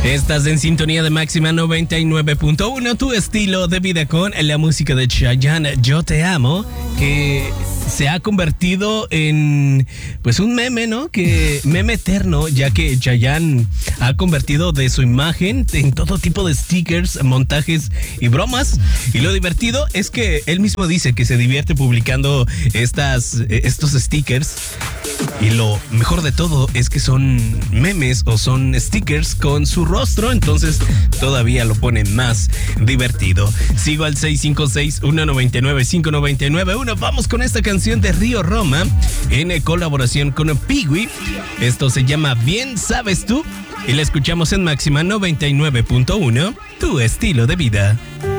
Estás en sintonía de Máxima 99.1, tu estilo de vida con la música de Chayanne, Yo Te Amo, que se ha convertido en pues un meme, ¿no? Meme eterno, ya que Chayanne ha convertido de su imagen en todo tipo de stickers, montajes y bromas. Y lo divertido es que él mismo dice que se divierte publicando estos stickers. Y lo mejor de todo es que son memes o son stickers con su rostro, entonces todavía lo pone más divertido. Sigo al 656-199-5991. Vamos con esta canción de Río Roma en colaboración con Pigui. Esto se llama Bien Sabes Tú y la escuchamos en Máxima 99.1, tu estilo de vida.